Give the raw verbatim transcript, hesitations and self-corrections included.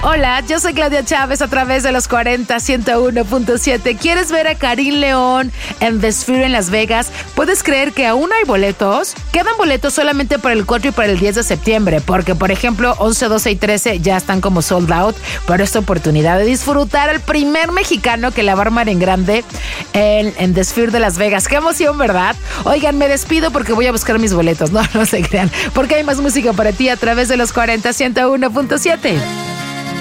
Hola, yo soy Claudia Chávez a través de los cuarenta, ciento uno punto siete. ¿Quieres ver a Karim León en The Sphere en Las Vegas? ¿Puedes creer que aún hay boletos? Quedan boletos solamente para el cuatro y para el diez de septiembre, porque por ejemplo once, doce y trece ya están como sold out, pero esta oportunidad de disfrutar al primer mexicano que la va a armar en grande en, en The Sphere de Las Vegas. ¡Qué emoción!, ¿verdad? Oigan, me despido porque voy a buscar mis boletos. No, no se crean, porque hay más música para ti a través de los cuarenta, ciento uno punto siete.